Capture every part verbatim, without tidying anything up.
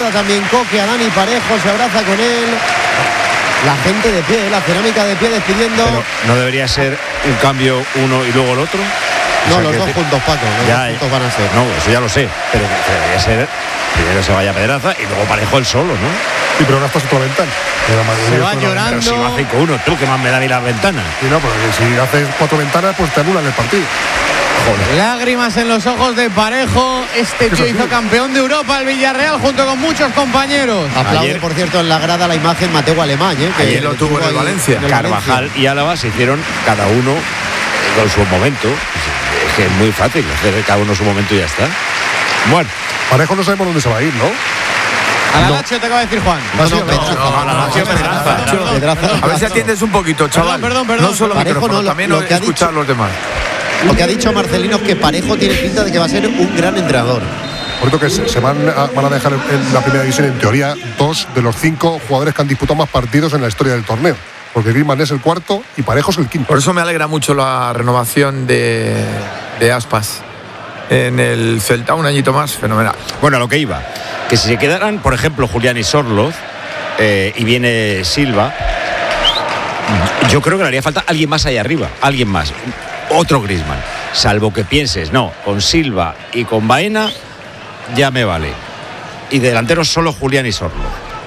También Coque a Dani Parejo, se abraza con él. La gente de pie, la cerámica de pie despidiendo. Pero no debería ser un cambio uno y luego el otro. No, o sea, los dos te... juntos, Paco. Los ya, dos juntos van a ser. No, eso ya lo sé. Pero que debería ser primero se vaya Pedraza y luego Parejo el solo, ¿no? Sí, pero gastas otra ventana. Se va llorando. Pero si va cinco uno, tú que más me da a mí las ventanas. Y no, porque si haces cuatro ventanas, pues te anulan el partido. Joder. Lágrimas en los ojos de Parejo. Este tío hizo campeón de Europa el Villarreal junto con muchos compañeos. Aplaude, Ayer, por cierto, en la grada la imagen Mateo Alemán, ¿eh? Que ayer lo tuvo en el Valencia. en el Carvajal Valencia. y Álava se hicieron cada uno con su momento. Es que es muy fácil hacer cada uno su momento y ya está. Bueno, Parejo no sabemos dónde se va a ir, ¿no? A la No. Lazio te acaba de decir Juan. No, no, Pedraza. no, no, no, Pedraza. Pedraza. A ver si atiendes un poquito, chaval. Perdón, perdón, no solo Parejo micrófono, no, lo- también lo que ha escuchar dicho- a los demás. Lo que ha dicho Marcelino es que Parejo tiene pinta de que va a ser un gran entrenador. Por cierto que se, se van, a, van a dejar en la primera división, en teoría, dos de los cinco jugadores que han disputado más partidos en la historia del torneo. Porque Griezmann es el cuarto y Parejo es el quinto. Por eso me alegra mucho la renovación de, de Aspas en el Celta, un añito más, fenomenal. bueno, a lo que iba. Que si se quedaran, por ejemplo, Julián y Sorloz eh, y viene Silva, yo creo que le haría falta alguien más ahí arriba. Alguien más. Otro Griezmann. Salvo que pienses, no, con Silva y con Baena ya me vale. Y de delanteros solo Julián y Sorloz.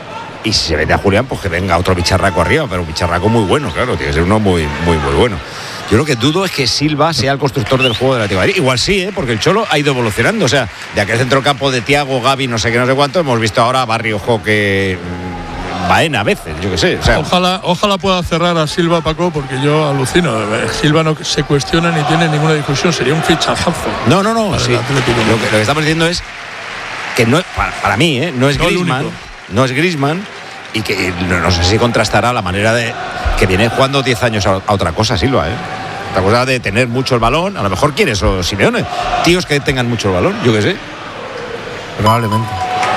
Y si se vende a Julián, pues que venga otro bicharraco arriba, pero un bicharraco muy bueno, claro, tiene que ser uno muy, muy, muy bueno. Yo lo que dudo es que Silva sea el constructor del juego de la Madrid. Igual sí, ¿eh? Porque el Cholo ha ido evolucionando. O sea, de aquel centrocampo de Thiago, Gavi, no sé qué, no sé cuánto, hemos visto ahora a Barrio Joque, Baena a veces, yo qué sé. O sea, Ojalá, ojalá pueda cerrar a Silva, Paco, porque yo alucino. Silva no se cuestiona ni tiene ninguna discusión. Sería un fichajazo. no, no, no. Para Sí. el Atlético. Lo, que, lo que estamos diciendo es que no, para, para mí, ¿eh? No es No el Griezmann. único. No es Griezmann. Y que no, no sé si contrastará la manera de que viene jugando diez años a, a otra cosa, Silva, ¿eh? Otra cosa de tener mucho el balón. A lo mejor quiere eso Simeone. Tíos que tengan mucho el balón, yo qué sé. Probablemente.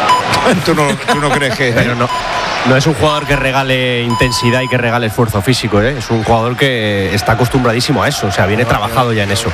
¿Tú no, tú no crees que.? Pero no, no es un jugador que regale intensidad y que regale esfuerzo físico, ¿eh? Es un jugador que está acostumbradísimo a eso, o sea, viene trabajado ya en eso.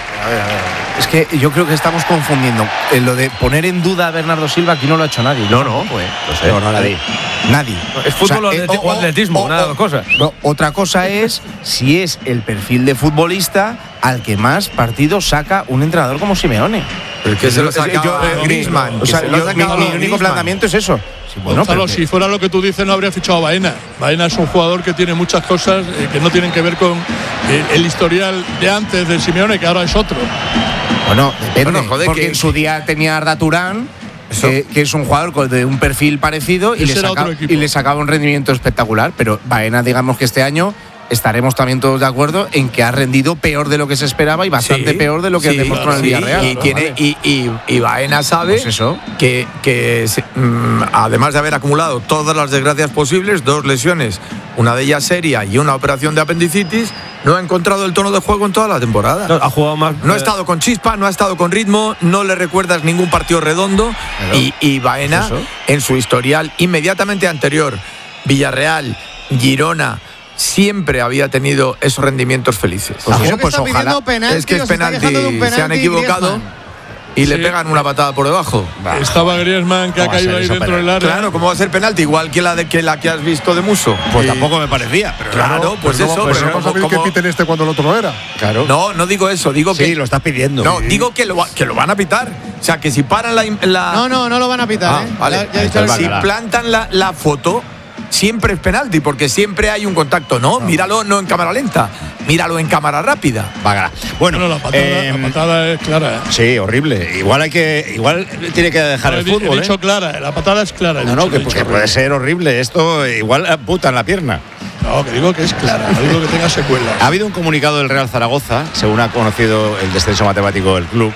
Es que yo creo que estamos confundiendo eh, lo de poner en duda a Bernardo Silva. Aquí no lo ha hecho nadie. No, no, pues, no sé. No, no, nadie. nadie. Es fútbol O sea, o atleti- o atletismo, una de las dos cosas. no, otra cosa es si es el perfil de futbolista al que más partidos saca un entrenador como Simeone. El que se lo saca Yo, eh, Griezmann. O sea, que se lo yo- ha mi, sacado mi único Griezmann. planteamiento es eso. Sí, bueno, Gonzalo, pero- si fuera lo que tú dices, no habría fichado a Baena. Baena es un jugador que tiene muchas cosas eh, que no tienen que ver con eh, el historial de antes de Simeone, que ahora es otro. Bueno, depende, Bueno, joder, porque que- en su día tenía a Arda Turán, que, que es un jugador con- de un perfil parecido y Ese le, era saca- otro equipo. y le sacaba un rendimiento espectacular. Pero Baena, digamos que este año estaremos también todos de acuerdo en que ha rendido peor de lo que se esperaba y bastante Sí, peor de lo que sí, demostró en el sí, Villarreal. Y, tiene, y, y, y Baena sabe Pues eso. que, que se- mm, además de haber acumulado todas las desgracias posibles, dos lesiones, una de ellas seria y una operación de apendicitis, no ha encontrado el tono de juego en toda la temporada. No, ha jugado más. No ha estado con chispa, no ha estado con ritmo, no le recuerdas ningún partido redondo. Claro. Y, y Baena, Pues eso. en su historial inmediatamente anterior, Villarreal, Girona, siempre había tenido esos rendimientos felices. Pues Creo eso, que pues está ojalá. pidiendo penalti, Es que es o se está penalti, quejando de un se han penalti equivocado Griezmann. y le Sí. pegan una patada por debajo. Estaba Griezmann que ha ¿Cómo va a caído ser ahí eso dentro penalti? del área. Claro, ¿cómo va a ser penalti? Igual que la, de, que, la que has visto de Muso. Pues Y- tampoco me parecía, pero Claro, pues Pero eso. no, pero pero no como- sabéis que como- piten este cuando el otro no era. claro. No, no digo eso, digo Sí, que. lo estás pidiendo. No, digo que lo, va- que lo van a pitar. O sea, que si paran la. la No, no, no lo van a pitar, Ah, ¿eh? vale. Ya- ya he Ahí dicho está el el- VAR. Si Bacalá. plantan la, la foto, siempre es penalti, porque siempre hay un contacto, ¿no? Míralo no en cámara lenta, míralo en cámara rápida. Vagará. Bueno, Bueno, la patada, eh, la patada es clara. ¿eh? sí, horrible. Igual hay que, igual tiene que dejar No, el he, di- he fútbol, dicho ¿eh? clara, la patada es clara. he No, dicho, no, que, he dicho que puede horrible. ser horrible. Esto igual amputa en la pierna. No, que digo que es clara, no digo que tenga secuelas. Ha habido un comunicado del Real Zaragoza, según ha conocido el descenso matemático del club.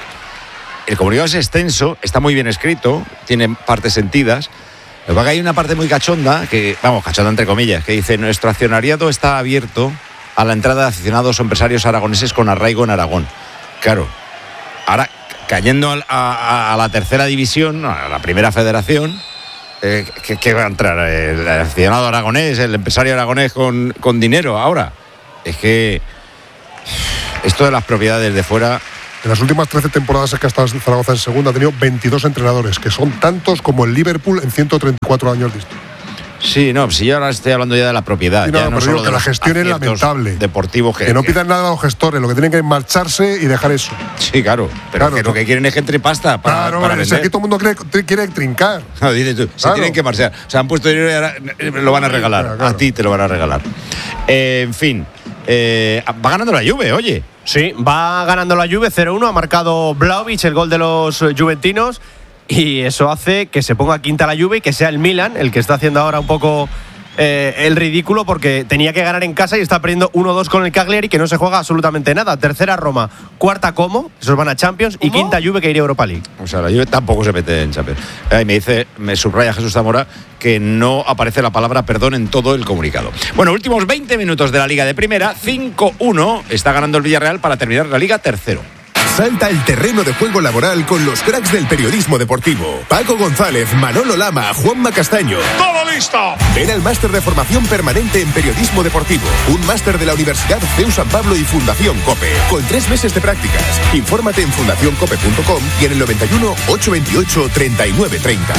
El comunicado es extenso, está muy bien escrito, tiene partes sentidas. Lo que pasa es que hay una parte muy cachonda, que, vamos, cachonda entre comillas, que dice: nuestro accionariado está abierto a la entrada de aficionados o empresarios aragoneses con arraigo en Aragón. Claro, ahora cayendo al- a, a- a la tercera división, a la primera federación, eh, ¿qué, qué va a entrar? ¿El aficionado aragonés, el empresario aragonés con, con dinero ahora? Es que esto de las propiedades de fuera En las últimas trece temporadas que ha estado en Zaragoza en segunda ha tenido veintidós entrenadores, que son tantos como el Liverpool en ciento treinta y cuatro años distintos. Sí, no, si yo ahora estoy hablando ya de la propiedad. Sí, no, ya pero no digo solo que de la los gestión es aciertos lamentable. Deportivos que, Que no pidan nada a los gestores, lo que tienen que es marcharse y dejar eso. Sí, claro. Pero Claro, que lo que quieren es que entre pasta para, Claro, para vale, si vender. aquí todo el mundo quiere, quiere trincar. No, dices tú, se Claro. tienen que marchar. O sea, han puesto dinero y ahora lo van a regalar. Claro, claro. A ti te lo van a regalar. Eh, en fin, eh, va ganando la Juve, oye. Sí, va ganando la Juve cero uno, ha marcado Vlahovic el gol de los eh, juventinos y eso hace que se ponga quinta la Juve y que sea el Milan el que está haciendo ahora un poco eh, el ridículo porque tenía que ganar en casa y está perdiendo uno dos con el Cagliari, que no se juega absolutamente nada. Tercera Roma, cuarta Como, esos van a Champions, y quinta Juve que iría a Europa League. O sea, la Juve tampoco se mete en Champions. Eh, me dice, me subraya Jesús Zamora que no aparece la palabra perdón en todo el comunicado. Bueno, últimos veinte minutos de la Liga de Primera, cinco uno, está ganando el Villarreal para terminar la Liga tercero. Salta al terreno de juego laboral con los cracks del periodismo deportivo. Paco González, Manolo Lama, Juanma Castaño. ¡Todo listo! Ven al máster de formación permanente en periodismo deportivo. Un máster de la Universidad C E U San Pablo y Fundación COPE. Con tres meses de prácticas. Infórmate en fundación cope punto com y en el noventa y uno, ochocientos veintiocho, treinta y nueve treinta.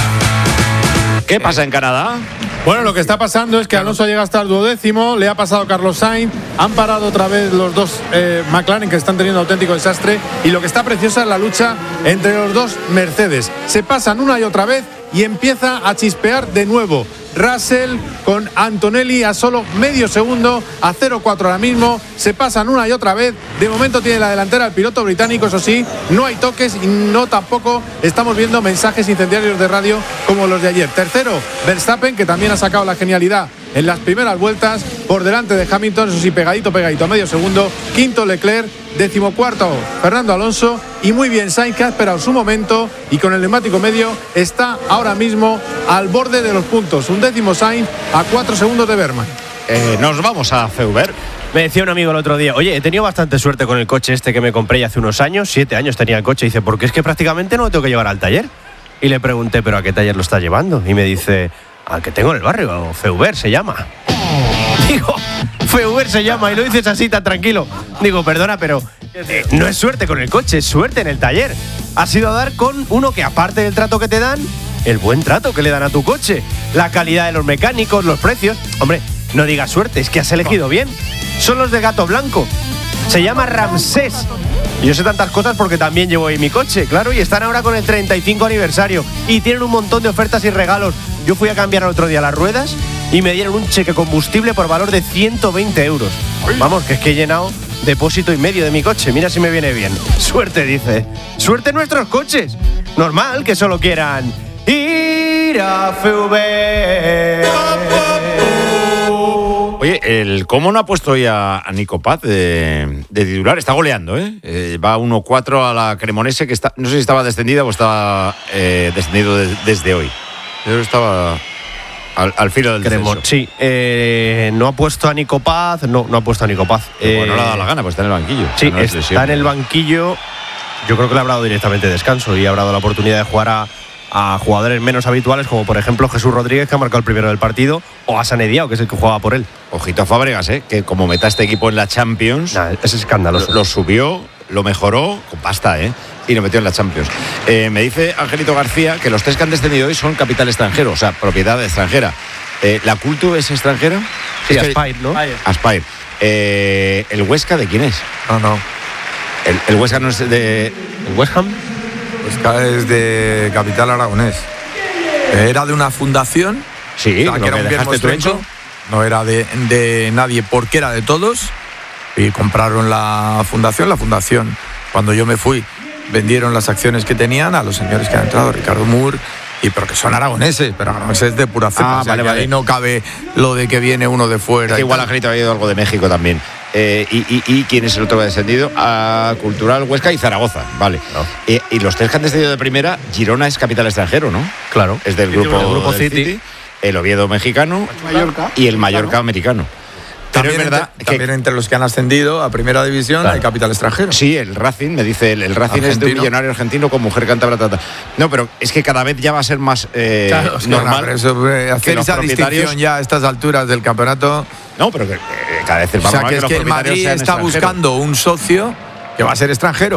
¿Qué pasa en Canadá? Bueno, lo que está pasando es que Alonso llega hasta el duodécimo, le ha pasado Carlos Sainz, han parado otra vez los dos eh, McLaren, que están teniendo auténtico desastre, y lo que está preciosa es la lucha entre los dos Mercedes. Se pasan una y otra vez y empieza a chispear de nuevo. Russell con Antonelli a solo medio segundo, a cero cuatro ahora mismo, se pasan una y otra vez. De momento tiene la delantera el piloto británico, eso sí, no hay toques y no tampoco estamos viendo mensajes incendiarios de radio como los de ayer. Tercero, Verstappen, que también ha sacado la genialidad en las primeras vueltas, por delante de Hamilton, eso sí, pegadito, pegadito, a medio segundo. Quinto, Leclerc. Decimocuarto, Fernando Alonso. Y muy bien Sainz, que ha esperado su momento y con el neumático medio está ahora mismo al borde de los puntos. Un décimo Sainz a cuatro segundos de Berman. Eh, nos vamos a Feuber. Me decía un amigo el otro día, oye, he tenido bastante suerte con el coche este que me compré ya hace unos años, siete años tenía el coche, y dice, porque es que prácticamente no lo tengo que llevar al taller. Y le pregunté, ¿pero a qué taller lo está llevando? Y me dice, al que tengo en el barrio, Feuber se llama. Digo, Feuber se llama, y lo dices así tan tranquilo. Digo, perdona, pero no es suerte con el coche, es suerte en el taller. Has ido a dar con uno que, aparte del trato que te dan, el buen trato que le dan a tu coche, la calidad de los mecánicos, los precios. Hombre, no digas suerte, es que has elegido bien. Son los de Gato Blanco. Se llama Ramsés. Y yo sé tantas cosas porque también llevo ahí mi coche, claro, y están ahora con el treinta y cinco aniversario y tienen un montón de ofertas y regalos. Yo fui a cambiar el otro día las ruedas y me dieron un cheque combustible por valor de ciento veinte euros. Vamos, que es que he llenado depósito y medio de mi coche. Mira si me viene bien. Suerte, dice. Suerte en nuestros coches. Normal que solo quieran ir a Feuber. Oye, el ¿cómo no ha puesto hoy a, a Nico Paz de, de titular? Está goleando, ¿eh? eh va uno cuatro a la Cremonese, que está, no sé si estaba descendida o estaba eh, descendido de, desde hoy. Yo estaba al, al filo del Cremon, descenso. sí, eh, no ha puesto a Nico Paz, no, no ha puesto a Nico Paz. Eh, bueno, no le ha dado Eh, la gana, pues está en el banquillo. Sí, No es está lesión. en el banquillo. Yo creo que le ha dado directamente descanso y ha dado la oportunidad de jugar a, a jugadores menos habituales, como por ejemplo Jesús Rodríguez, que ha marcado el primero del partido, o a Sanediao, que es el que jugaba por él. Ojito a Fábregas, ¿eh? Que como meta este equipo en la Champions, Nah, es escandaloso. lo, lo subió, lo mejoró con pasta, ¿eh? Y lo metió en la Champions. Eh, me dice Angelito García que los tres que han descendido hoy son capital extranjero, o sea, propiedad extranjera. Eh, ¿La Cultu es extranjera? Sí, Es que- Aspire, ¿no? Aspire. Eh, ¿El Huesca de quién es? No, no. El, el Huesca no es de... ¿El West Ham? Huesca es de capital aragonés. Era de una fundación. Sí, o sea, lo que era que un bien dejaste tú mostrenco. hecho. No era de, de nadie porque era de todos. Y compraron la fundación. La fundación, cuando yo me fui, vendieron las acciones que tenían a los señores que han entrado, Ricardo Moore, y pero que son aragoneses, pero aragoneses de pura cepa. Ah, o sea, vale, que vale. ahí no cabe lo de que viene uno de fuera. Es que y igual tal. Angelito había ido algo de México también. Eh, y, y, ¿Y quién es el otro que ha descendido? A Cultural, Huesca y Zaragoza. Vale. Eh, y los tres que han descendido de primera, Girona es capital extranjero, ¿no? Claro. Es del grupo, del grupo del City. El Oviedo mexicano Mallorca. y el Mallorca americano. Pero También, es verdad entre, que también entre los que han ascendido a primera división Claro. hay capital extranjero. sí, el Racing, me dice, el, el Racing es de un Argentino. millonario argentino con mujer cántabra. Tata. No, pero es que cada vez ya va a ser más eh, Claro, es que normal. no, pero eso, eh, que hacer los esa propietarios- distinción ya a estas alturas del campeonato. No, pero que eh, cada vez es O más sea, normal que es los que el propietarios Madrid sean está extranjeros. buscando un socio que va a ser extranjero.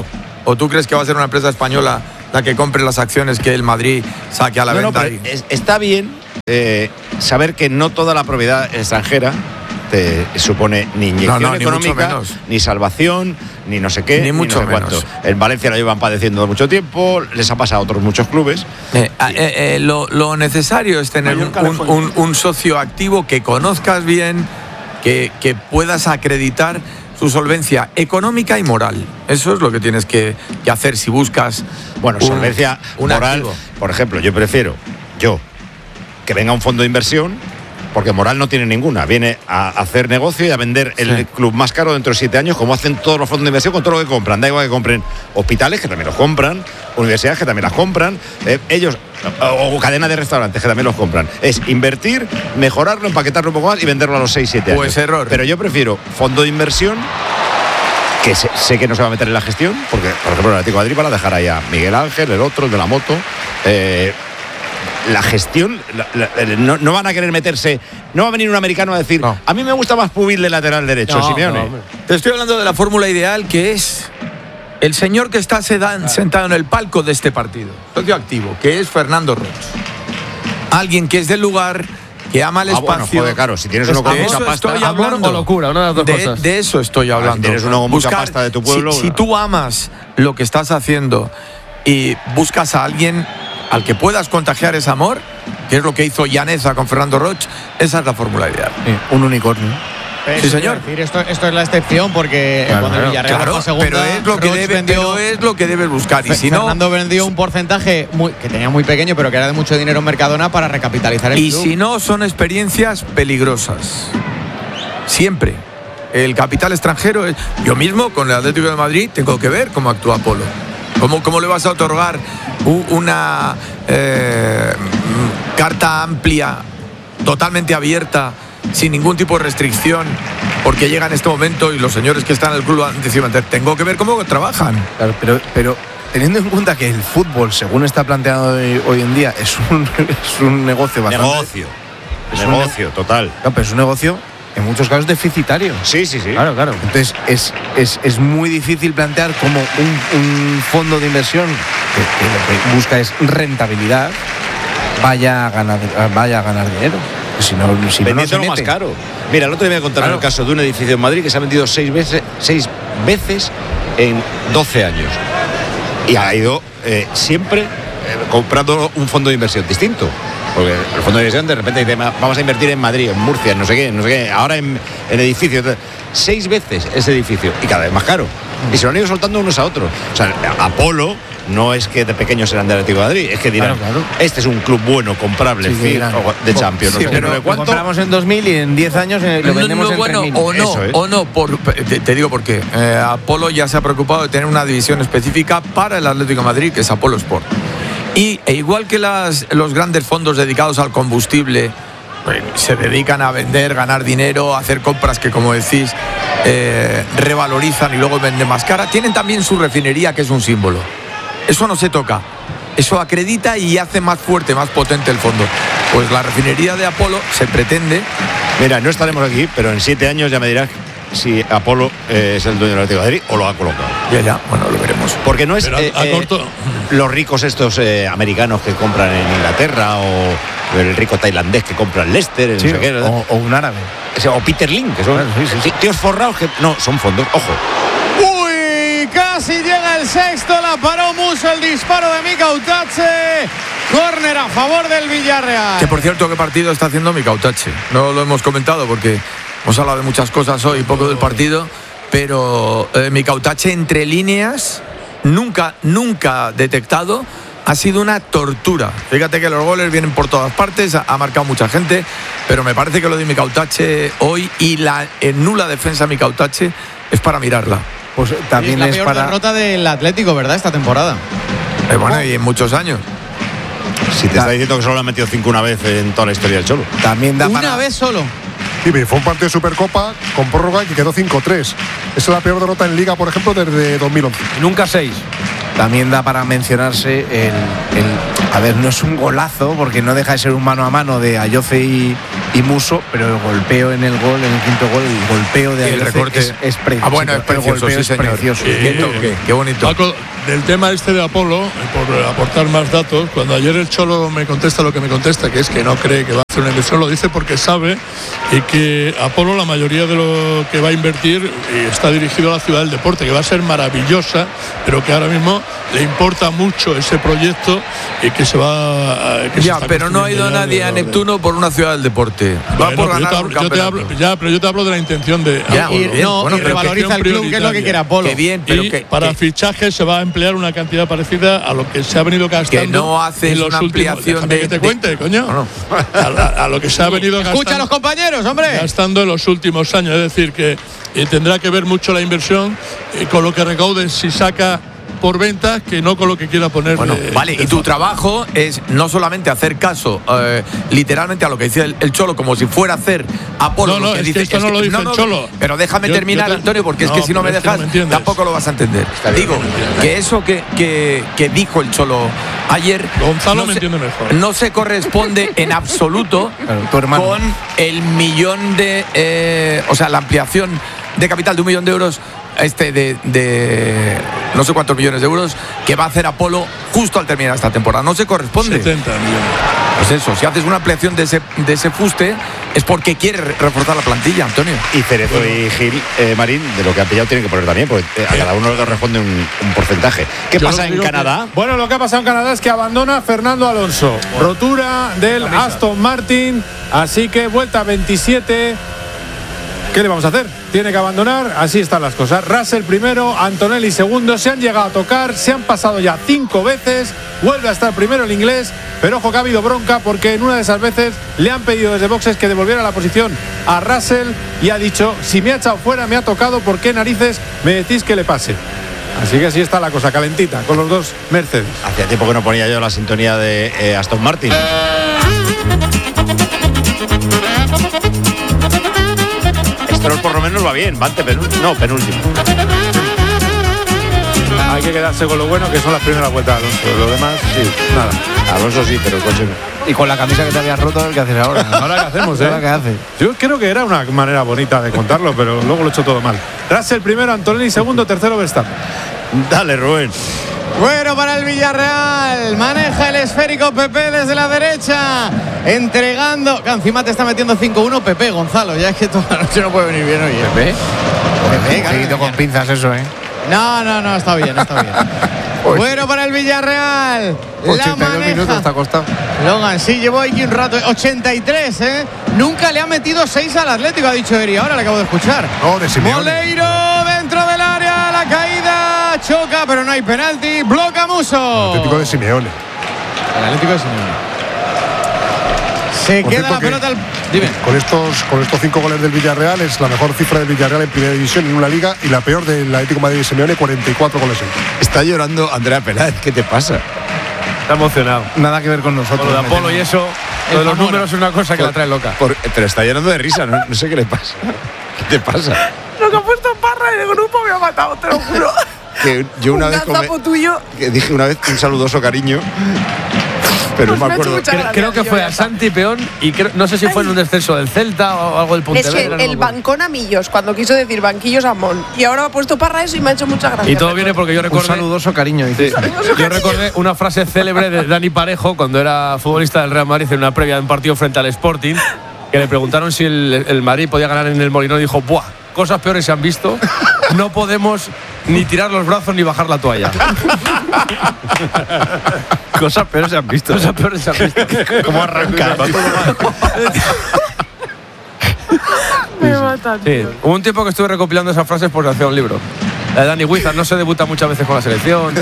¿O tú crees que va a ser una empresa española la que compre las acciones que el Madrid saque a la No, no, venta? pero es- está bien eh, saber que no toda la propiedad extranjera te supone ni inyección No, no, ni mucho económica, menos. ni salvación, ni no sé qué, Ni mucho no sé menos. cuánto. En Valencia lo llevan padeciendo mucho tiempo, les ha pasado a otros muchos clubes. Eh, eh, eh, lo, lo necesario es tener un, un- un- un socio activo que conozcas bien, que, que puedas acreditar su solvencia económica y moral. Eso es lo que tienes que, que hacer si buscas. Bueno, un- solvencia un moral, activo. por ejemplo, yo prefiero, yo, que venga un fondo de inversión, porque moral no tiene ninguna. Viene a hacer negocio y a vender el Sí. club más caro dentro de siete años, como hacen todos los fondos de inversión con todo lo que compran. Da igual que compren hospitales, que también los compran, universidades, que también las compran, eh, ellos, o, o cadenas de restaurantes, que también los compran. Es invertir, mejorarlo, empaquetarlo un poco más y venderlo a los seis siete años. Pues error. Pero yo prefiero fondo de inversión, que sé, sé que no se va a meter en la gestión, porque, por ejemplo, el Atlético de Madrid van a dejar ahí a Miguel Ángel, el otro, el de la moto. Eh, la gestión, la- la- no, no van a querer meterse, no va a venir un americano a decir, No. a mí me gusta más Pubil de lateral derecho, No, Simeone. no, hombre. Te estoy hablando de la fórmula ideal, que es el señor que está sedan- sentado en el palco de este partido, socio activo, que es Fernando Roch. Alguien que es del lugar, que ama el Ah, bueno, espacio. joder, claro, si tienes uno con de mucha eso pasta, estoy amor hablando. o locura, una de las dos de, cosas. de eso estoy Ah, si hablando. tienes uno con mucha pasta de tu pueblo, Si, si bueno. tú amas lo que estás haciendo y buscas a alguien al que puedas contagiar ese amor, que es lo que hizo Llaneza con Fernando Roch, esa es la fórmula ideal. Sí, un unicornio. Sí, señor. Es decir, esto, esto es la excepción porque Claro, cuando el claro, Villarreal Claro, bajó a segunda, pero es lo que Roch debe, vendió- pero es lo que debes buscar. Y Fe- si no, Fernando vendió un porcentaje muy, que tenía muy pequeño, pero que era de mucho dinero en Mercadona para recapitalizar el y club. si no, son experiencias peligrosas. Siempre. El capital extranjero es. Yo mismo, con el Atlético de Madrid, tengo que ver cómo actúa Polo. ¿Cómo, cómo le vas a otorgar u- una eh, carta amplia, totalmente abierta, sin ningún tipo de restricción? Porque llega en este momento y los señores que están en el club han decidido, tengo que ver cómo trabajan. Claro, pero, pero teniendo en cuenta que el fútbol, según está planteado hoy, hoy en día, es un, es un negocio bastante. Negocio. Es un negocio, total. No, pero es un negocio en muchos casos deficitario. Sí, sí, sí. Claro, claro. Entonces es, es, es muy difícil plantear cómo un, un fondo de inversión que, que lo que busca es rentabilidad vaya a ganar, vaya a ganar dinero. Si no, si no, no se Vendiéndolo más mete. caro. Mira, el otro día me contaron Claro. el caso de un edificio en Madrid que se ha vendido seis veces, seis veces en doce años. Y ha ido eh, siempre eh, comprando un fondo de inversión distinto. Porque el fondo de inversión de repente dice, "Ma- vamos a invertir en Madrid, en Murcia, en no sé qué, en no sé qué, ahora en, en edificios. Seis veces ese edificio y cada vez más caro. Y se lo han ido soltando unos a otros. O sea, Apolo no es que de pequeños eran del Atlético de Madrid, es que dirán, Claro, claro. este es un club bueno, comprable, Sí, fin, dirán. o de Champions, no Sí, sé qué, pero no sé lo cuánto. compramos en dos mil y en diez años eh, lo No, vendemos no, en bueno, tres mil. o no, Eso es. o no, por, te, te digo por qué. Eh, Apolo ya se ha preocupado de tener una división específica para el Atlético de Madrid, que es Apolo Sport. Y e igual que las, los grandes fondos dedicados al combustible pues, se dedican a vender, ganar dinero, a hacer compras que, como decís, eh, revalorizan y luego venden más cara, tienen también su refinería, que es un símbolo. Eso no se toca. Eso acredita y hace más fuerte, más potente el fondo. Pues la refinería de Apolo se pretende. Mira, no estaremos aquí, pero en siete años ya me dirás si Apolo eh, es el dueño del Atlético de Madrid o lo ha colocado. Ya, ya, bueno, lo veremos. Porque no es Pero a- eh, a eh, corto- los ricos estos eh, americanos que compran en Inglaterra o el rico tailandés que compra en Leicester, en Sí, no sé qué, ¿verdad? o, o un árabe. O sea, o Peter Lim, que son Claro, sí, sí, sí. tíos forrados que no, son fondos, ojo. Uy, casi llega el sexto, la paró Muso, el disparo de Mika Utache. Córner a favor del Villarreal. Que por cierto, ¿qué partido está haciendo Mika Utache? No lo hemos comentado porque hemos hablado de muchas cosas hoy, poco del partido, pero eh, Mika Utache entre líneas, nunca, nunca detectado, ha sido una tortura. Fíjate que los goles vienen por todas partes, ha, ha marcado mucha gente, pero me parece que lo de Mika Utache hoy y la eh, nula defensa de Mika Utache es para mirarla. Pues es también la es peor para. derrota del Atlético, ¿verdad? Esta temporada. Eh, bueno, y en muchos años. Si te está diciendo que solo le han metido cinco una vez en toda la historia del Cholo. También da Una para. vez solo. Sí, pero fue un partido de Supercopa con prórroga que quedó cinco tres. Esa es la peor derrota en Liga, por ejemplo, desde dos mil once. Nunca seis. También da para mencionarse el, el- A ver, no es un golazo, porque no deja de ser un mano a mano de Ayoce y, y Muso, pero el golpeo en el gol, en el quinto gol, el golpeo de Y el Ayoce recorte. es, es precioso. Ah, bueno, es El precioso, golpeo sí, es señor. precioso. Qué toque, qué bonito. Paco, del tema este de Apolo, por aportar más datos, cuando ayer el Cholo me contesta lo que me contesta, que es que no cree que va a hacer una inversión, lo dice porque sabe y que Apolo, la mayoría de lo que va a invertir está dirigido a la ciudad del deporte, que va a ser maravillosa, pero que ahora mismo le importa mucho ese proyecto y que se va a, que ya, se pero no ha ido nadie a Neptuno por una ciudad del deporte. Va bueno, por ganar yo te, un yo te hablo, ya, pero yo te hablo de la intención de ya, Apolo. bien, no, bueno, y revaloriza el club, que es lo que quiere Apolo. Que bien, pero y que, para que, fichajes se va a emplear una cantidad parecida a lo que se ha venido gastando. Que no haces en los una ampliación últimos, de, que te de, cuente, coño. No, no. A, a, a lo que se ha venido gastando. Escucha a los compañeros, hombre. Gastando en los últimos años. Es decir, que eh, tendrá que ver mucho la inversión eh, con lo que recaude si saca por ventas que no con lo que quiera poner. Bueno, de, vale, de y tu fondo. trabajo es no solamente hacer caso eh, literalmente a lo que decía el, el Cholo, como si fuera a hacer Apolo. No, no, lo que es dice, que esto no lo dice el Cholo. Pero déjame Yo- terminar, yo te- Antonio, porque No, es que si no me pero es que dejas, no me entiendes. tampoco lo vas a entender. bien, Digo, no me entiendes. que eso que, que, que dijo el Cholo ayer. Gonzalo no me se, entiende mejor. No se corresponde en absoluto Claro, tu hermano. con el millón de. Eh, o sea, la ampliación de capital de un millón de euros. Este de, de no sé cuántos millones de euros que va a hacer Apolo justo al terminar esta temporada. No se corresponde. setenta millones. Pues eso, si haces una ampliación de ese, de ese fuste es porque quiere reforzar la plantilla, Antonio. Y Cerezo y Gil, eh, Marín, de lo que han pillado tienen que poner también, porque eh, a cada uno le corresponde un, un porcentaje. ¿Qué Yo pasa os en digo Canadá? que- bueno, lo que ha pasado en Canadá es que abandona Fernando Alonso. Rotura del Aston Martin. Así que vuelta veintisiete. ¿Qué le vamos a hacer? Tiene que abandonar, así están las cosas. Russell primero, Antonelli segundo, se han llegado a tocar, se han pasado ya cinco veces, vuelve a estar primero el inglés, pero ojo que ha habido bronca porque en una de esas veces le han pedido desde boxes que devolviera la posición a Russell y ha dicho, si me ha echado fuera, me ha tocado, ¿por qué narices me decís que le pase? Así que así está la cosa, calentita, con los dos Mercedes. Hacía tiempo que no ponía yo la sintonía de eh, Aston Martin. Stroll por lo menos va bien, va ante penúltimo. No, penúltimo. Hay que quedarse con lo bueno, que son las primeras vueltas de Alonso. Lo demás, sí, nada. Alonso sí, pero el coche no. Y con la camisa que te habías roto, ¿qué haces ahora? Ahora qué hacemos, ¿eh? ¿Ahora qué haces? Yo creo que era una manera bonita de contarlo, pero luego lo he hecho todo mal. Russell primero, Antonelli segundo, tercero Verstappen. Dale, Rubén. Bueno, para el Villarreal, maneja el esférico Pepe desde la derecha, entregando, que encima te está metiendo cinco uno Pepe, Gonzalo, ya es que toda la noche no puede venir bien hoy, ¿eh? ¿Pepe? Pepe, claro. Seguido con pinzas eso, ¿eh? No, no, no, está bien, está bien. Bueno, para el Villarreal, la ochenta y dos minutos maneja te ha costado. Logan, sí, llevó aquí un rato, ochenta y tres, ¿eh? Nunca le ha metido seis al Atlético, ha dicho Eri, ahora le acabo de escuchar. No, de Simeone. Moleiro dentro del área, la caída, choca, pero no hay penalti, bloca Muso. Atlético de Simeone. El Atlético de Simeone. Se Por queda cierto la que pelota al... Dime. Con estos, con estos cinco goles del Villarreal es la mejor cifra del Villarreal en primera división en una liga y la peor del Atlético de Madrid de Simeone, cuarenta y cuatro goles en. Está llorando Andrea Peláez, ¿qué te pasa? Está emocionado. Nada que ver con nosotros. Con lo de Apolo y eso, lo de los Zamora. números es una cosa que la trae loca. Por- pero está llorando de risa, no, no sé qué le pasa. ¿Qué te pasa? Lo que ha puesto Parra en el grupo me ha matado, te lo juro. Que yo una vez come- tuyo. que dije una vez un saludoso cariño, pero no me acuerdo. Creo, creo que fue a Santi Peón y creo- no sé si fue en un descenso del Celta o algo del Es Pontevedra. que no me el acuerdo. bancón a Millos, cuando quiso decir banquillos a Mon. Y ahora ha puesto Parra eso y me ha hecho mucha gracia. Y todo viene porque yo Un recordé, saludoso cariño, dice. yo recordé una frase célebre de Dani Parejo cuando era futbolista del Real Madrid en una previa de un partido frente al Sporting, que le preguntaron si el, el Madrid podía ganar en el Molinón y dijo, ¡buah! Cosas peores se han visto, no podemos ni tirar los brazos ni bajar la toalla. Cosas peores se han visto. Cosas peores se han visto. ¿Cómo arranca? Me matan. Sí, hubo un tiempo que estuve recopilando esas frases por hacer un libro. La de Dani Huizar, no se debuta muchas veces con la selección.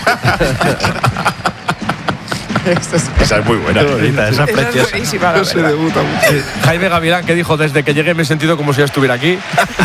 Esa es muy buena. Qué bonita, esa Esa es preciosa. buenísima, la verdad. Sí, Jaime Gavilán, que dijo, desde que llegué me he sentido como si ya estuviera aquí.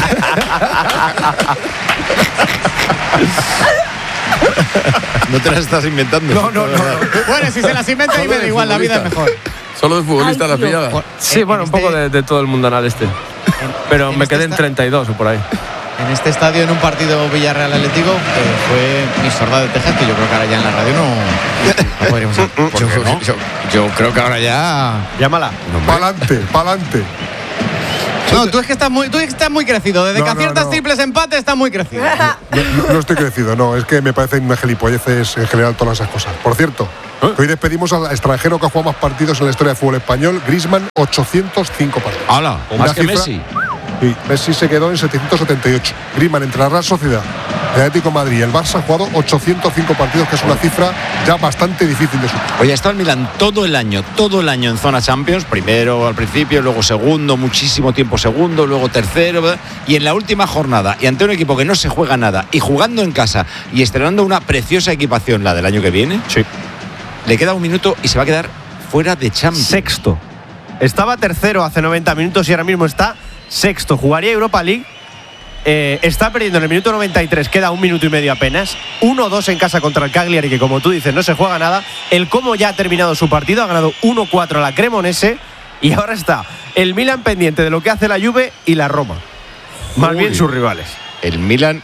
No te las estás inventando. No, no, no. no. Bueno, si se las inventa y me da igual, la vida es mejor. Solo de futbolista la pillaba. Sí, bueno, un poco de, de todo el mundanal este. Pero en me este quedé en esta- treinta y dos o por ahí. En este estadio, en un partido Villarreal Atlético, eh, fue mi sorda de Texas, que yo creo que ahora ya en la radio no, no podríamos hacer. Yo, yo- yo creo que ahora ya. Llámala. Pa'lante, pa'lante. No, tú es que estás muy, tú es que estás muy crecido. Desde No, que no, aciertas no. triples empate, estás muy crecido. No, no- no estoy crecido, no, es que me parecen una gilipolleces en general todas esas cosas. Por cierto, hoy despedimos al extranjero que ha jugado más partidos en la historia del fútbol español, Griezmann, ochocientos cinco partidos. ¡Hala! Una Más que cifra- Messi. Sí, Messi se quedó en setecientos setenta y ocho. Griezmann entre la Real Sociedad, el Atlético de Madrid y el Barça ha jugado ochocientos cinco partidos, que es una cifra ya bastante difícil de superar. Oye, ha estado el Milan todo el año, todo el año en zona Champions, primero al principio, luego segundo, muchísimo tiempo segundo, luego tercero, ¿verdad? Y en la última jornada, y ante un equipo que no se juega nada, y jugando en casa, y estrenando una preciosa equipación, la del año que viene, Sí. le queda un minuto y se va a quedar fuera de Champions. Sexto. Estaba tercero hace noventa minutos y ahora mismo está sexto. Jugaría Europa League. Eh, está perdiendo en el minuto noventa y tres. Queda un minuto y medio apenas. uno dos en casa contra el Cagliari, que como tú dices no se juega nada. El Como ya ha terminado su partido. Ha ganado uno cuatro a la Cremonese. Y ahora está el Milan pendiente de lo que hace la Juve y la Roma. Más Uy. bien sus rivales. El Milan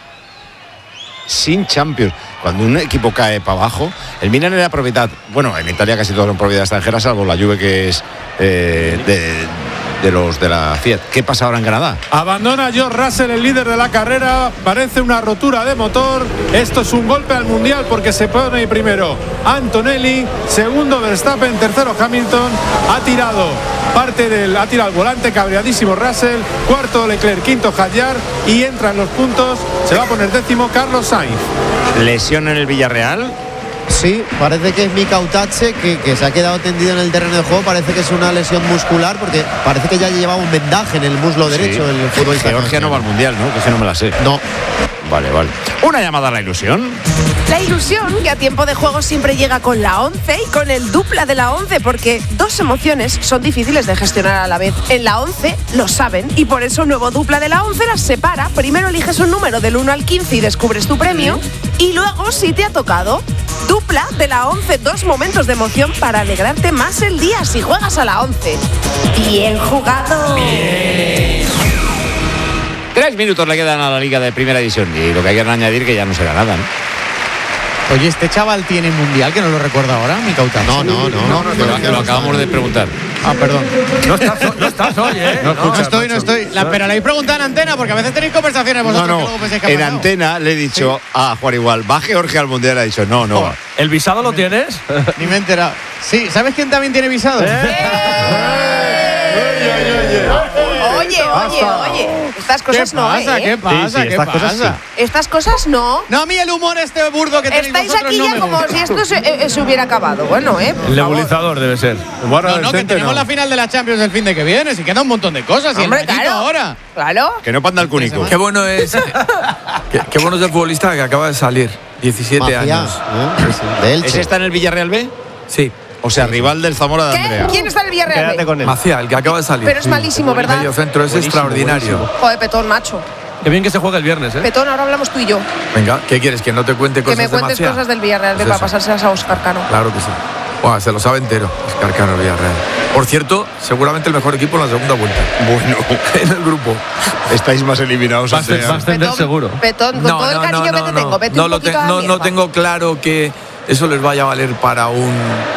sin Champions. Cuando un equipo cae para abajo, el Milan era propiedad, bueno, en Italia casi todos son propiedad extranjera, salvo la Juve, que es eh, de, de los de la Fiat. ¿Qué pasa ahora en Canadá? Abandona George Russell, el líder de la carrera. Parece una rotura de motor. Esto es un golpe al mundial porque se pone primero Antonelli, segundo Verstappen, tercero Hamilton. Ha tirado parte del, ha tirado el volante, cabreadísimo Russell. Cuarto Leclerc, quinto Hadjar y entra en los puntos. Se va a poner décimo Carlos Sainz. Lesión en el Villarreal. Sí, parece que es Mika Utache, que, que se ha quedado tendido en el terreno de juego. Parece que es una lesión muscular, porque parece que ya llevaba un vendaje en el muslo derecho Sí. el futbolista. Georgia no va al mundial, ¿no? Que es que no me la sé. No. Vale, vale. Una llamada a la ilusión. La ilusión que a tiempo de juego siempre llega con la once y con el dupla de la once, porque dos emociones son difíciles de gestionar a la vez. En la once lo saben y por eso un nuevo dupla de la once las separa. Primero eliges un número del uno al quince y descubres tu premio, y luego, si te ha tocado, dupla de la once, dos momentos de emoción para alegrarte más el día si juegas a la once. Bien jugado. Tres minutos le quedan a la Liga de Primera División y lo que hay que añadir que ya no será nada, ¿no? Oye, ¿este chaval tiene mundial? Que no lo recuerdo ahora, mi Utache. No, no, no. No, no, no, que lo acabamos de preguntar. Ah, perdón. No estás, no estás hoy, ¿eh? No, no estoy, no estoy. La, pero la habéis preguntado en antena, porque a veces tenéis conversaciones No, vosotros no. que luego pensáis que ha En pasado. antena le he dicho a Juan igual, va Georgia al mundial. Ha dicho, no, no. ¿El visado lo tienes? Ni me he enterado. Sí, ¿sabes quién también tiene visado? Oye, oye, oye. Estas cosas ¿Qué no, pasa? ¿eh? ¿Qué pasa? Sí, sí, ¿Qué estas pasa? cosas sí. Estas cosas no. No, a mí el humor este burdo que tenéis Estáis vosotros aquí no ya me como gusta. si esto se, eh, se hubiera acabado. Bueno, ¿eh? Por El favor. nebulizador debe ser. No, no, que tenemos la final de la Champions el fin de que viene. Si queda un montón de cosas. Y el Hombre, Benito claro. ahora. Claro. Que no panda el cúnico. Qué bueno es. qué, qué bueno es el futbolista que acaba de salir. diecisiete Magia, años. ¿eh? Sí, sí, de Elche. ¿Ese está en el Villarreal B? Sí. O sea, rival del Zamora de ¿Qué? Andrea. ¿Quién está en el Villarreal? Quédate con él. Macía, el que acaba de salir. Pero es malísimo, ¿verdad? Medio centro es Buenísimo, extraordinario. buenísimo. Joder, Petón, macho. Qué bien que se juega el viernes, ¿eh? Petón, ahora hablamos tú y yo. Venga, ¿qué quieres? ¿Que no te cuente Que cosas me de cuentes Macía? cosas del Villarreal Pues para eso. pasárselas a Óscar Cano. Claro que sí. Buah, se lo sabe entero. Oscar Cano, el Villarreal. Por cierto, seguramente el mejor equipo en la segunda vuelta. Bueno, En el grupo. estáis más eliminados. Va a ascender- va a ascender Petón, seguro. Petón, con todo el cariño que te tengo, vete no, un lo poquito te- a la no, no mierda. tengo claro que eso les vaya a valer para un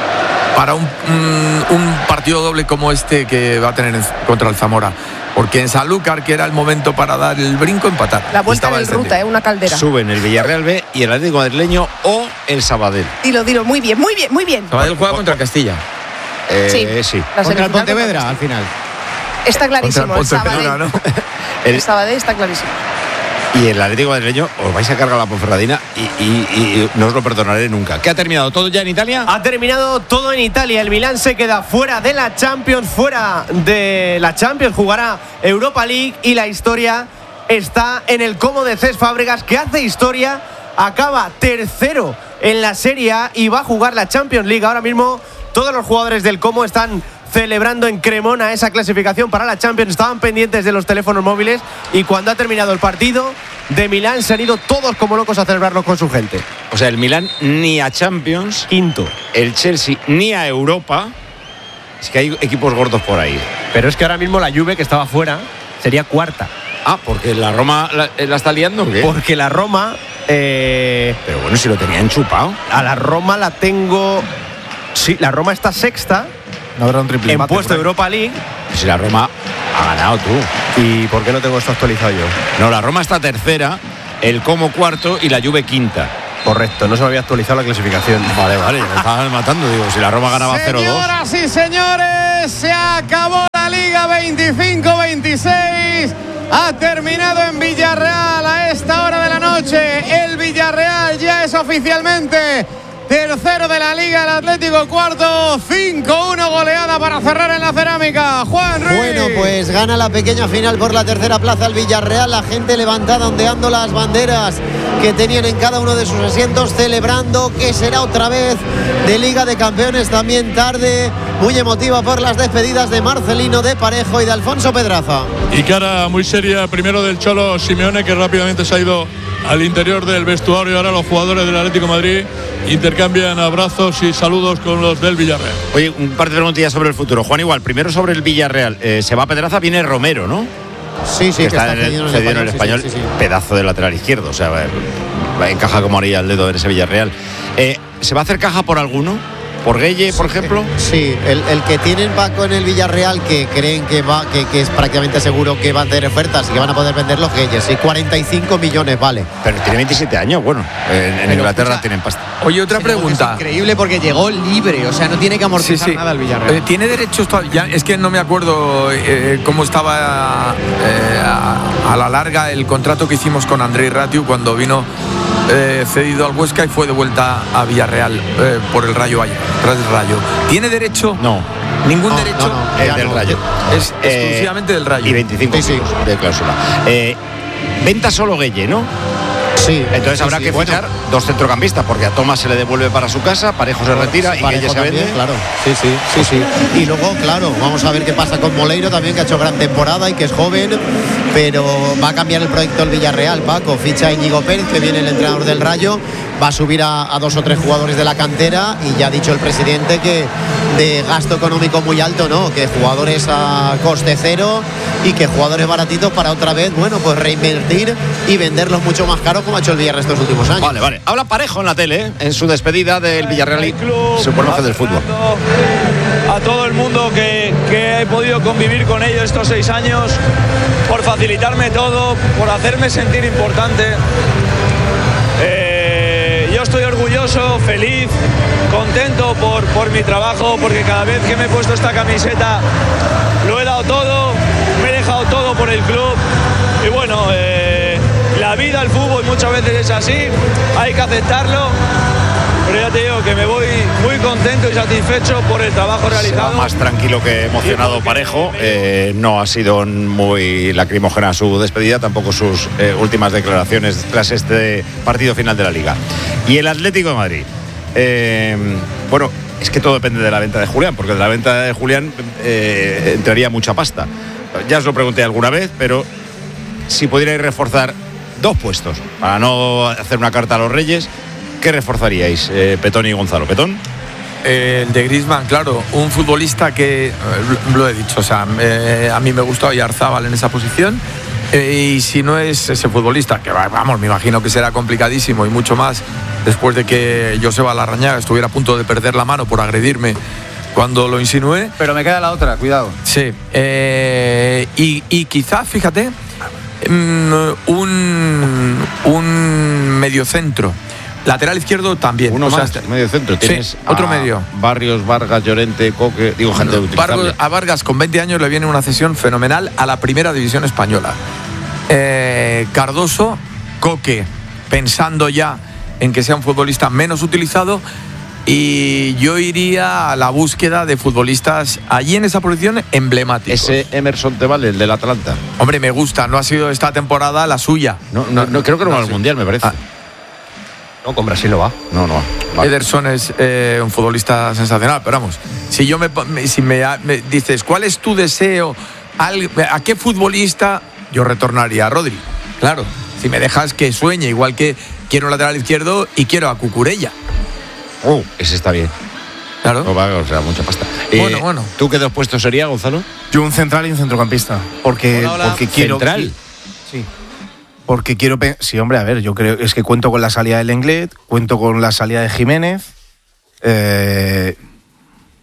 para un, mm, un partido doble como este que va a tener en- contra el Zamora. Porque en Sanlúcar, que era el momento para dar el brinco, empatar. La vuelta Estaba del descendido. ruta, ¿eh? Una caldera. Suben el Villarreal B y el Atlético Madrileño o el Sabadell. Dilo, dilo, muy bien, muy bien, muy bien. Sabadell juega contra Castilla. Eh, Sí. sí. La Contra el semifinal Pontevedra, contra- al final. Está clarísimo, el Contra el Sabadell. Pontevedra, ¿no? El El- Sabadell está clarísimo. y el Atlético Madrileño os vais a cargar la Ponferradina y, y- y no os lo perdonaré nunca. ¿Qué ha terminado todo ya en Italia? Ha terminado todo en Italia. El Milán se queda fuera de la Champions, fuera de la Champions. Jugará Europa League y la historia está en el Como de Cesc Fábregas, que hace historia. Acaba tercero en la Serie A y va a jugar la Champions League. Ahora mismo todos los jugadores del Como están celebrando en Cremona esa clasificación para la Champions. Estaban pendientes de los teléfonos móviles y cuando ha terminado el partido de Milán se han ido todos como locos a celebrarlo con su gente. O sea, el Milán ni a Champions, Quinto. el Chelsea ni a Europa. Es que hay equipos gordos por ahí. Pero es que ahora mismo la Juve, que estaba fuera, sería cuarta. Ah, porque la Roma la, la está liando, ¿o qué? Porque la Roma, eh, Pero bueno, si lo tenían chupado. a la Roma la tengo... Sí, la Roma está sexta No habrá un triple en empate puesto por de ahí. Europa League. Si la Roma Ha ganado tú. ¿Y por qué no tengo esto actualizado yo? No, la Roma está tercera, el Como cuarto y la Juve quinta. Correcto, no se me había actualizado la clasificación. Vale, vale, me estaban matando. Digo, si la Roma ganaba cero dos. Señoras y señores, se acabó la Liga veinticinco veintiséis. Ha terminado en Villarreal a esta hora de la noche. El Villarreal ya es oficialmente tercero de la Liga, el Atlético cuarto. cinco uno goleada para cerrar en la cerámica. Juan Ruiz. Bueno, pues gana la pequeña final por la tercera plaza el Villarreal. La gente levantada ondeando las banderas que tenían en cada uno de sus asientos, celebrando que será otra vez de Liga de Campeones. También tarde muy emotiva por las despedidas de Marcelino, de Parejo y de Alfonso Pedraza. Y cara muy seria primero del Cholo Simeone, que rápidamente se ha ido al interior del vestuario. Ahora los jugadores del Atlético de Madrid intercambian abrazos y saludos con los del Villarreal. Oye, un par de preguntillas sobre el futuro. Juan, igual, primero sobre el Villarreal. Eh, se va Pedraza, viene Romero, ¿no? Sí, sí, que que está, está en el, cedido en el cedido en el español, español, sí, sí, sí. pedazo de lateral izquierdo, o sea, va, va, encaja como haría el dedo en ese Villarreal. Eh, ¿Se va a hacer caja por alguno? ¿Por Gueye, por ejemplo? Sí, el, el que tienen Paco en el Villarreal, que creen que va que, que es prácticamente seguro que van a tener ofertas y que van a poder vender los Gueyes. Sí, cuarenta y cinco millones vale. Pero tiene veintisiete años, bueno, en, en Inglaterra escucha, tienen pasta. Oye, otra pregunta. Es increíble porque llegó libre, o sea, no tiene que amortizar sí, sí. nada el Villarreal. Eh, ¿Tiene derechos todavía? Es que no me acuerdo eh, cómo estaba eh, a, a la larga el contrato que hicimos con Andrei Ratiu cuando vino eh, cedido al Huesca y fue de vuelta a Villarreal eh, por el Rayo Vallecano, tras el Rayo. ¿Tiene derecho? No. ¿Ningún no, derecho? No, no, el del no. Rayo. Es eh, exclusivamente del Rayo. Y veinticinco sí, sí. de cláusula. Eh, venta solo Gueye, ¿no? Sí. Entonces sí, habrá sí, que bueno. fichar dos centrocampistas, porque a Tomás se le devuelve para su casa, Parejo se retira y Gueye se también, vende. Claro, sí, sí, sí, sí. Y luego, claro, vamos a ver qué pasa con Moleiro también, que ha hecho gran temporada y que es joven, pero va a cambiar el proyecto el Villarreal, Paco. Ficha a Íñigo Pérez, que viene el entrenador del Rayo, va a subir a, a dos o tres jugadores de la cantera y ya ha dicho el presidente que de gasto económico muy alto, ¿no? Que jugadores a coste cero y que jugadores baratitos para otra vez, bueno, pues reinvertir y venderlos mucho más caros como ha hecho el Villarreal estos últimos años. Vale, vale. Habla Parejo en la tele, ¿eh? En su despedida del Villarreal y su buen jefe del fútbol. A todo el mundo que, que he podido convivir con ellos estos seis años, por facilitarme todo, por hacerme sentir importante. Eh, yo estoy orgulloso, feliz, contento por, por mi trabajo, porque cada vez que me he puesto esta camiseta lo he dado todo, me he dejado todo por el club. Y bueno, eh, la vida, el fútbol muchas veces es así, hay que aceptarlo. Pero ya te digo que me voy muy contento y satisfecho por el trabajo realizado. Se va más tranquilo que emocionado Parejo. Eh, no ha sido muy lacrimógena su despedida, tampoco sus eh, últimas declaraciones tras este partido final de la Liga. Y el Atlético de Madrid. Eh, bueno, es que todo depende de la venta de Julián, porque de la venta de Julián eh, entraría mucha pasta. Ya os lo pregunté alguna vez, pero si pudierais reforzar dos puestos para no hacer una carta a los Reyes, ¿qué reforzaríais, eh, Petón y Gonzalo? ¿Petón? Eh, el de Griezmann, claro, un futbolista que, eh, lo he dicho, o sea, eh, a mí me gusta Oyarzábal en esa posición, eh, y si no es ese futbolista, que vamos, me imagino que será complicadísimo y mucho más después de que Joseba Larrañaga estuviera a punto de perder la mano por agredirme cuando lo insinué. Pero me queda la otra, cuidado. Sí, eh, y, y quizás, fíjate, un, un mediocentro. Lateral izquierdo también. Uno o sea, más, medio centro. Tienes sí, otro a medio. Barrios, Vargas, Llorente, Coque. Digo, gente utilizable. Vargas, a Vargas con veinte años le viene una cesión fenomenal a la primera división española. Eh, Cardoso, Coque, pensando ya en que sea un futbolista menos utilizado. Y yo iría a la búsqueda de futbolistas allí en esa posición emblemáticos. Ese Emerson te vale, el del Atlanta. Hombre, me gusta. No ha sido esta temporada la suya. No, no, no creo que no va al Mundial, me parece. Ah. No, con Brasil no va. No, no va. Vale. Ederson es eh, un futbolista sensacional, pero vamos, si yo me, si me, me dices, ¿cuál es tu deseo? ¿A qué futbolista? Yo retornaría a Rodri. Claro, si me dejas que sueñe, igual que quiero un lateral izquierdo y quiero a Cucurella. Oh, ese está bien. Claro. No va, o sea, mucha pasta. Bueno, eh, bueno. ¿Tú qué dos puestos sería, Gonzalo? Yo un central y un centrocampista. Porque, Hola, hola. porque quiero. ¿Central? Sí. Porque quiero. Pe- sí, hombre, a ver, yo creo. Es que cuento con la salida del Lenglet, cuento con la salida de Jiménez. Eh,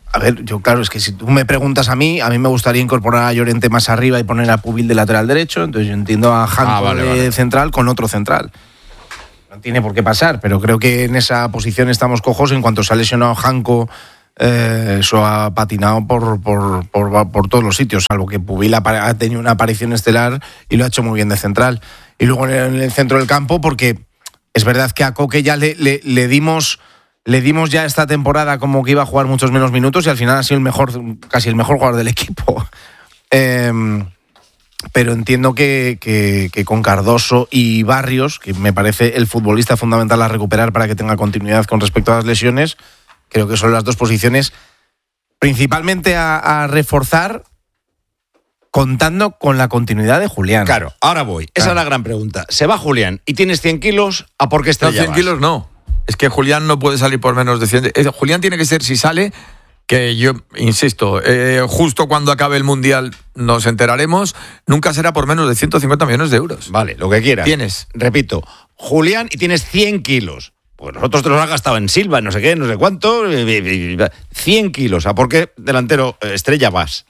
A ver, yo claro, es que si tú me preguntas a mí, a mí me gustaría incorporar a Llorente más arriba y poner a Pubil de lateral derecho, entonces yo entiendo a Janko Ah, vale, de vale. central con otro central. No tiene por qué pasar, pero creo que en esa posición estamos cojos. En cuanto se ha lesionado Janko, eh, eso ha patinado por, por, por, por todos los sitios, salvo que Pubil ha, ha tenido una aparición estelar y lo ha hecho muy bien de central. Y luego en el, en el centro del campo, porque es verdad que a Coque ya le, le, le dimos... Le dimos ya esta temporada como que iba a jugar muchos menos minutos y al final ha sido el mejor, casi el mejor jugador del equipo. Eh, pero entiendo que, que, que con Cardoso y Barrios, que me parece el futbolista fundamental a recuperar para que tenga continuidad con respecto a las lesiones, creo que son las dos posiciones principalmente a, a reforzar contando con la continuidad de Julián. Claro, ahora voy. Esa Claro. es la gran pregunta. Se va Julián y tienes cien kilos, ¿a por qué No, Estrella cien kilos no. Es que Julián no puede salir por menos de cien. Eh, Julián tiene que ser, si sale, que yo insisto, eh, justo cuando acabe el Mundial nos enteraremos, nunca será por menos de ciento cincuenta millones de euros. Vale, lo que quieras. Tienes. Repito, Julián y tienes cien kilos. Pues nosotros te los has gastado en Silva, no sé qué, no sé cuánto. cien kilos. ¿A por qué delantero eh, Estrella vas?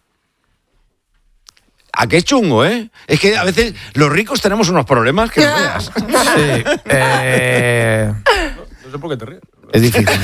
¿A qué es chungo, eh? Es que a veces los ricos tenemos unos problemas que no veas. Sí. Eh... No sé por qué te ríes. Es difícil.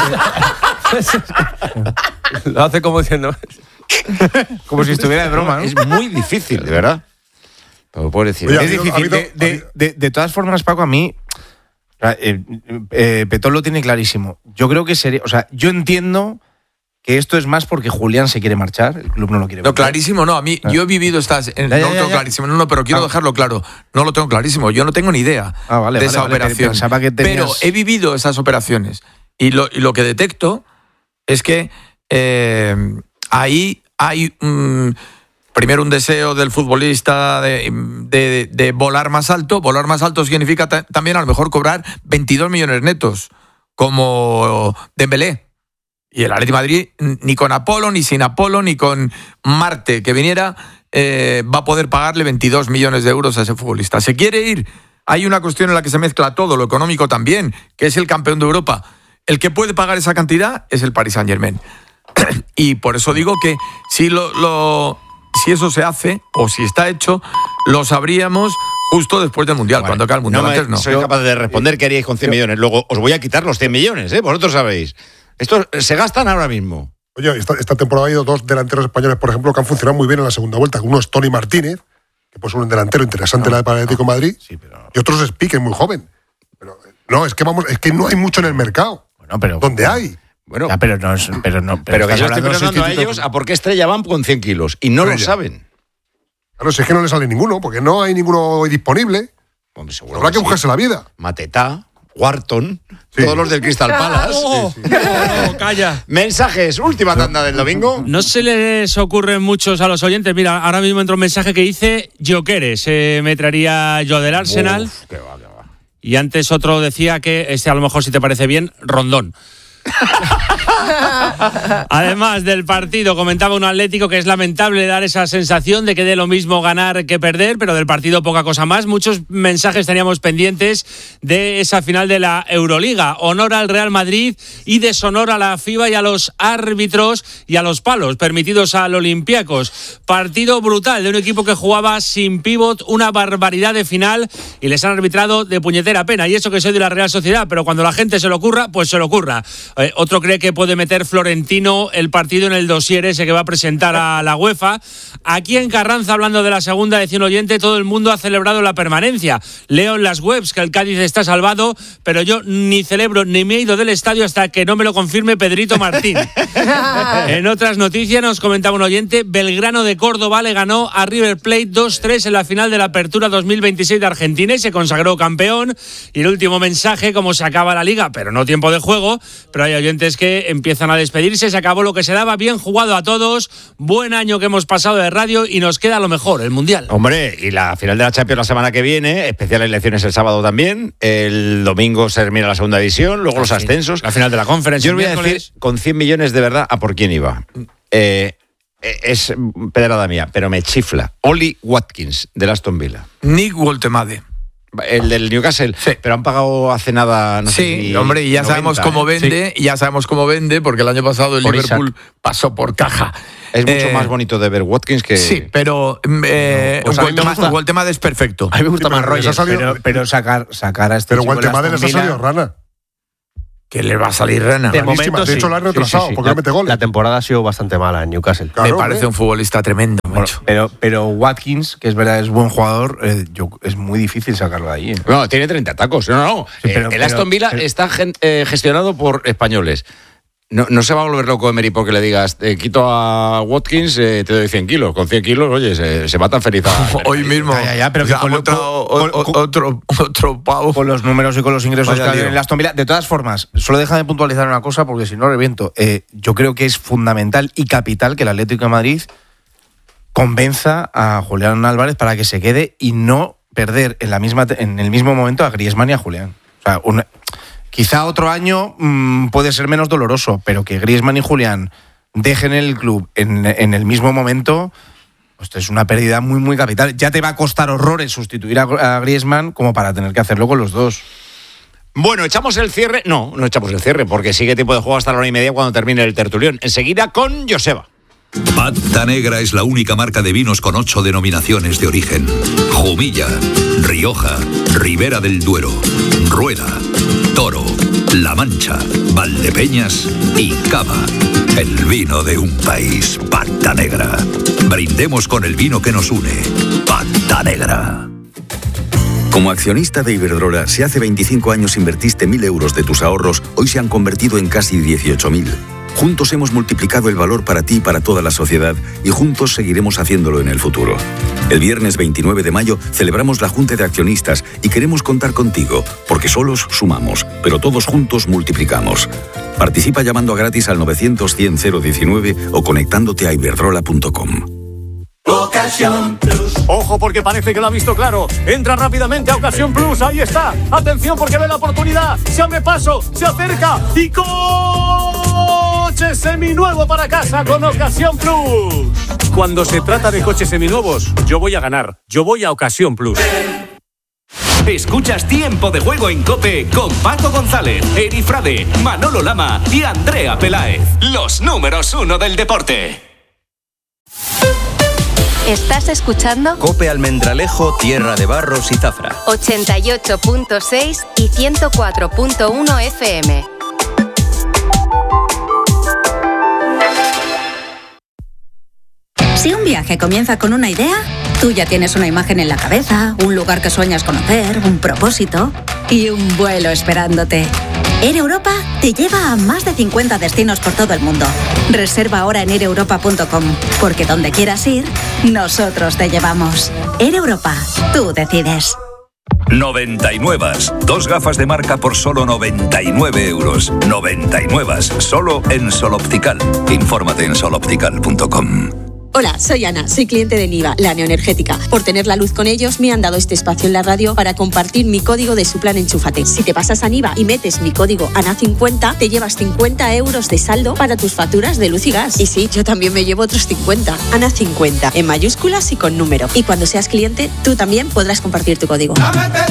Lo hace como diciendo. Como si estuviera de broma, ¿no? Es muy difícil, de verdad. Pero puedo decir. Oye, Es ha habido- difícil. ha habido- De, de- de- de todas formas, Paco, a mí. Eh, eh, Petón lo tiene clarísimo. Yo creo que sería. O sea, yo entiendo que esto es más porque Julián se quiere marchar, el club no lo quiere. No, vender. clarísimo, no. A mí, yo he vivido estas. eh, Ya, no ya, lo ya, tengo ya. clarísimo, no, no, pero quiero Ah. dejarlo claro. No lo tengo clarísimo. Yo no tengo ni idea Ah, vale, de vale, esa vale, operación. pensaba que tenías- Pero he vivido esas operaciones. Y lo, y lo que detecto es que eh, ahí hay. mm, Primero un deseo del futbolista de, de, de volar más alto. Volar más alto significa ta- también a lo mejor cobrar veintidós millones netos, como Dembélé. Y el Atlético de Madrid, ni con Apolo, ni sin Apolo, ni con Marte que viniera, eh, va a poder pagarle veintidós millones de euros a ese futbolista. ¿Se quiere ir? Hay una cuestión en la que se mezcla todo, lo económico también, que es el campeón de Europa. El que puede pagar esa cantidad es el Paris Saint-Germain. Y por eso digo que si lo... lo si eso se hace, o si está hecho, lo sabríamos justo después del Mundial, Bueno, cuando acabe el Mundial. no me- Antes no. soy capaz de responder qué haríais con cien millones. Luego os voy a quitar los cien millones, ¿eh? Vosotros sabéis. Estos se gastan ahora mismo. Oye, esta, esta temporada ha habido dos delanteros españoles, por ejemplo, que han funcionado muy bien en la segunda vuelta. Uno es Tony Martínez, que pues es un delantero interesante No, en la para el Atlético de Madrid, Sí, pero. y otro es Pique, muy joven. Pero, no, es que vamos, es que no hay mucho en el mercado. Bueno, pero. ¿Dónde hay? Bueno, Ya, pero no es. Pero, no, pero que estás yo estoy hablando de preguntando a sustituto- ellos a por qué Estrella van con cien kilos. Y no lo Estrella. saben. Claro, si es que no le sale ninguno, porque no hay ninguno hoy disponible. Hombre, seguro Habrá que sí. buscarse la vida. Mateta, Wharton, Sí. todos los del Crystal Palace. Oh, oh, calla. Mensajes, última tanda del domingo. No se les ocurren muchos a los oyentes. Mira, ahora mismo entra un mensaje que dice Jokeres, eh, me traería yo del Arsenal. Uf, qué va, qué va. Y antes otro decía que, este a lo mejor si te parece bien, Rondón. Además del partido, comentaba un Atlético que es lamentable dar esa sensación de que dé lo mismo ganar que perder, pero del partido poca cosa más. Muchos mensajes teníamos pendientes de esa final de la Euroliga. Honor al Real Madrid y deshonor a la FIBA y a los árbitros y a los palos permitidos al Olympiacos. Partido brutal de un equipo que jugaba sin pívot, una barbaridad de final, y les han arbitrado de puñetera pena. Y eso que soy de la Real Sociedad, pero cuando la gente se lo ocurra, pues se lo ocurra. Eh, otro cree que puede meter Florentino el partido en el dossier ese que va a presentar a la UEFA. Aquí en Carranza, hablando de la segunda, decía un oyente, todo el mundo ha celebrado la permanencia. Leo en las webs que el Cádiz está salvado, pero yo ni celebro ni me he ido del estadio hasta que no me lo confirme Pedrito Martín. En otras noticias nos comentaba un oyente, Belgrano de Córdoba le ganó a River Plate dos tres en la final de la Apertura dos mil veintiséis de Argentina y se consagró campeón. Y el último mensaje, como se acaba la liga, pero no tiempo de juego, pero hay oyentes que empiezan a despedirse, se acabó lo que se daba, bien jugado a todos, buen año que hemos pasado de radio y nos queda lo mejor, el Mundial. Hombre, y la final de la Champions la semana que viene, especial elecciones el sábado también, el domingo se termina la segunda división, luego los ascensos. La final de la Conference. Yo os voy a decir, con cien millones de verdad, a por quién iba. Eh, es pedrada mía, pero me chifla. Oli Watkins, del Aston Villa. Nick Woltemade. El del Newcastle, sí. Pero han pagado hace nada, no sí, sé si hombre, y ya noventa, sabemos cómo ¿eh? vende, Sí. y ya sabemos cómo vende, porque el año pasado el Por Liverpool Isaac. pasó por caja. Es mucho Eh, más bonito de ver Watkins que... Sí, pero eh, Pues a mí me Gualtemade gusta- Gualtemade es perfecto. A mí me gusta Sí, más pero les ha Rogers, salido- pero, pero sacar, sacar a este Pero chico de Gualtemade Aston les ha Villa- salido rana. Que le va a salir rana. De Rarísima. momento De hecho, sí. la han Sí, retrasado, sí, sí. porque La- no mete goles. La temporada ha sido bastante mala en Newcastle. Claro, me parece hombre. un futbolista tremendo, macho. Pero, pero Watkins, que es verdad, es buen jugador, eh, yo, es muy difícil sacarlo de ahí. ¿eh? No, tiene treinta tacos. No, no. Sí, Eh, pero- el pero- Aston Villa pero- está gen- eh, gestionado por españoles. No, no se va a volver loco Emery porque le digas, te quito a Watkins, eh, te doy cien kilos. Con cien kilos, oye, se, se matan feliz. a- Hoy mismo. Ya, ya, ya, pero O sea, que con- ha montado o- con- o- otro, otro pavo. Con los números y con los ingresos Vaya que hay lío. en el Aston Villa. De todas formas, solo déjame puntualizar una cosa porque si no reviento. Eh, yo creo que es fundamental y capital que el Atlético de Madrid convenza a Julián Álvarez para que se quede y no perder en, la misma, en el mismo momento a Griezmann y a Julián. O sea, una- quizá otro año mmm, puede ser menos doloroso, pero que Griezmann y Julián dejen el club en, en el mismo momento, esto es una pérdida muy, muy capital. Ya te va a costar horrores sustituir a, a Griezmann como para tener que hacerlo con los dos. Bueno, echamos el cierre. No, no echamos el cierre porque sigue tiempo de juego hasta la hora y media cuando termine el tertulión. Enseguida con Joseba. Pata Negra es la única marca de vinos con ocho denominaciones de origen. Jumilla, Rioja, Ribera del Duero, Rueda, Toro, La Mancha, Valdepeñas y Cava. El vino de un país, Pata Negra. Brindemos con el vino que nos une. Pata Negra. Como accionista de Iberdrola, si hace veinticinco años invertiste mil euros de tus ahorros, hoy se han convertido en casi dieciocho mil. Juntos hemos multiplicado el valor para ti y para toda la sociedad y juntos seguiremos haciéndolo en el futuro. El viernes veintinueve de mayo celebramos la Junta de Accionistas y queremos contar contigo, porque solos sumamos, pero todos juntos multiplicamos. Participa llamando a gratis al novecientos cien cero diecinueve o conectándote a iberdrola punto com. Ocasión Plus. Ojo porque parece que lo ha visto claro. Entra rápidamente a Ocasión Plus. Ahí está. Atención porque ve la oportunidad. Se abre paso, se acerca y coche seminuevo para casa con Ocasión Plus. Cuando se trata de coches seminuevos, yo voy a ganar. Yo voy a Ocasión Plus. Escuchas Tiempo de Juego en COPE con Paco González, Eri Frade, Manolo Lama y Andrea Peláez. Los números uno del deporte. ¿Estás escuchando? COPE Almendralejo, Tierra de Barros y Zafra. ochenta y ocho punto seis y ciento cuatro punto uno F M. Si un viaje comienza con una idea, tú ya tienes una imagen en la cabeza, un lugar que sueñas conocer, un propósito y un vuelo esperándote. Air Europa te lleva a más de cincuenta destinos por todo el mundo. Reserva ahora en air europa punto com, porque donde quieras ir, nosotros te llevamos. Air Europa, tú decides. noventa y nueve. Dos gafas de marca por solo noventa y nueve euros. noventa y nueve. Solo en Sol Optical. Infórmate en sol optical punto com. Hola, soy Ana, soy cliente de Niva, la neoenergética. Por tener la luz con ellos, me han dado este espacio en la radio para compartir mi código de su plan Enchúfate. Si te pasas a Niva y metes mi código A N A cincuenta, te llevas cincuenta euros de saldo para tus facturas de luz y gas. Y sí, yo también me llevo otros cincuenta. A N A cincuenta, en mayúsculas y con número. Y cuando seas cliente, tú también podrás compartir tu código.